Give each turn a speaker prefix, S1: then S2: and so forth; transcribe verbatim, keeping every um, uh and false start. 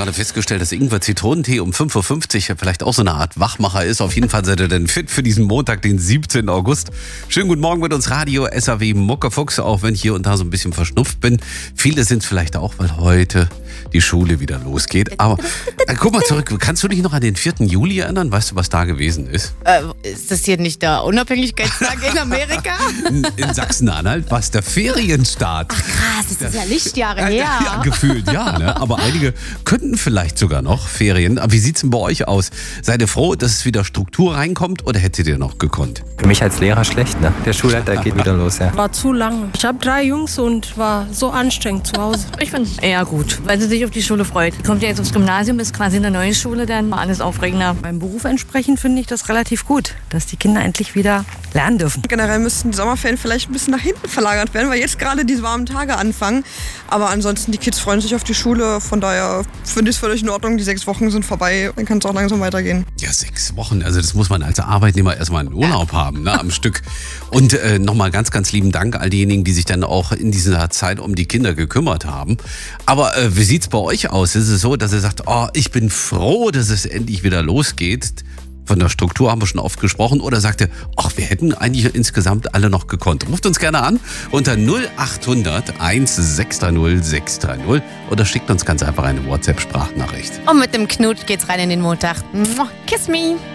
S1: gerade festgestellt, dass Ingwer-Zitronentee um fünf Uhr fünfzig vielleicht auch so eine Art Wachmacher ist. Auf jeden Fall seid ihr dann fit für diesen Montag, den siebzehnten August. Schönen guten Morgen mit uns Radio S R W Muckefuchs, auch wenn ich hier und da so ein bisschen verschnupft bin. Viele sind es vielleicht auch, weil heute die Schule wieder losgeht. Aber äh, guck mal zurück, kannst du dich noch an den vierten Juli erinnern? Weißt du, was da gewesen ist?
S2: Äh, ist das hier nicht der Unabhängigkeitstag in Amerika?
S1: In, in Sachsen-Anhalt war es der Ferienstart.
S2: Ach krass, das ist ja Lichtjahre
S1: Ja,
S2: her.
S1: ja, gefühlt, ja. Ne? Aber einige könnten vielleicht sogar noch Ferien. Aber wie sieht es denn bei euch aus? Seid ihr froh, dass es wieder Struktur reinkommt oder hättet ihr noch gekonnt?
S3: Für mich als Lehrer schlecht, ne? Der Schulleiter geht wieder los, ja.
S4: War zu lang. Ich habe drei Jungs und war so anstrengend zu Hause.
S5: Ich finde es eher gut, weil sie sich auf die Schule freut. Kommt ja jetzt aufs Gymnasium, ist quasi eine neue Schule, dann war alles aufregender.
S4: Meinem Beruf entsprechend finde ich das relativ gut, dass die Kinder endlich wieder lernen dürfen.
S6: Generell müssten die Sommerferien vielleicht ein bisschen nach hinten verlagert werden, weil jetzt gerade diese warmen Tage anfangen. Aber ansonsten, die Kids freuen sich auf die Schule. Von daher finde ich es völlig in Ordnung. Die sechs Wochen sind vorbei. Dann kann es auch langsam weitergehen.
S1: Ja, sechs Wochen. Also das muss man als Arbeitnehmer erstmal in Urlaub haben, ne, am Stück. Und äh, nochmal ganz, ganz lieben Dank all diejenigen, die sich dann auch in dieser Zeit um die Kinder gekümmert haben. Aber äh, wie sieht's bei euch aus? Ist es so, dass ihr sagt, oh, ich bin froh, dass es endlich wieder losgeht? Von der Struktur haben wir schon oft gesprochen. Oder sagt ihr, ach, wir hätten eigentlich insgesamt alle noch gekonnt. Ruft uns gerne an unter null acht hundert eins sechs drei null sechs drei null oder schickt uns ganz einfach eine WhatsApp-Sprachnachricht.
S2: Und mit dem Knut geht's rein in den Montag. Kiss me.